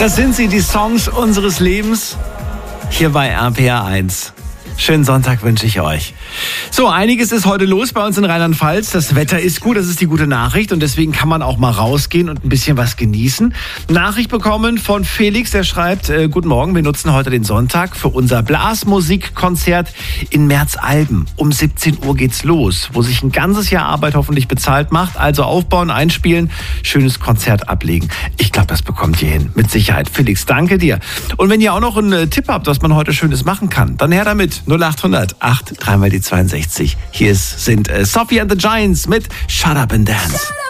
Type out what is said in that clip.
Das sind sie, die Songs unseres Lebens, hier bei RPR 1. Schönen Sonntag wünsche ich euch. So, einiges ist heute los bei uns in Rheinland-Pfalz. Das Wetter ist gut, das ist die gute Nachricht. Und deswegen kann man auch mal rausgehen und ein bisschen was genießen. Nachricht bekommen von Felix, der schreibt, guten Morgen, wir nutzen heute den Sonntag für unser Blasmusikkonzert in Merzalben. Um 17 Uhr geht's los, wo sich ein ganzes Jahr Arbeit hoffentlich bezahlt macht. Also aufbauen, einspielen, schönes Konzert ablegen. Ich glaube, das bekommt ihr hin, mit Sicherheit. Felix, danke dir. Und wenn ihr auch noch einen Tipp habt, was man heute Schönes machen kann, dann her damit. 0800 8 3 mal die 62. Hier sind Sophie and the Giants mit Shut Up and Dance.